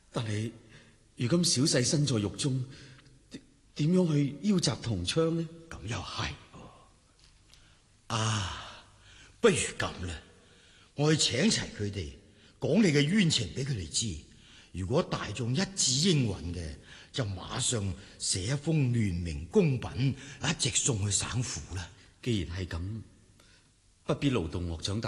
但係如今小婿身在獄中，點樣去邀集同窗呢？ 咁又係啊，不如咁啦，我去請齊佢哋，講你嘅冤情俾佢哋知。如果大眾一致應允嘅，就馬上寫一封聯名公品，一直送去省府啦。 既然係咁，不必勞動岳長大